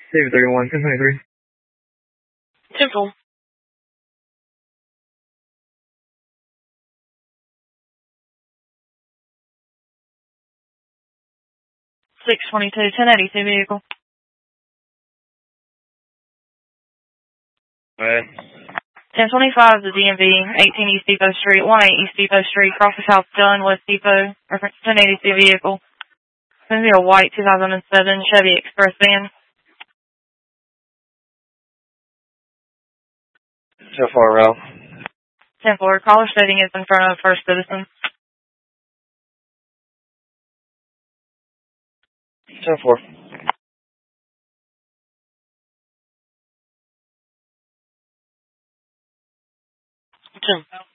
David 31, 1023. 10-4. $622, 1082 vehicle. Go ahead. 1025 is the DMV, 18 East Depot Street, 18 East Depot Street, Crawford House Done, West Depot, reference 1082 vehicle. It's going to be a white 2007 Chevy Express van. 10-4, Ralph. 10-4, caller stating is in front of First Citizen. 10-4. 10.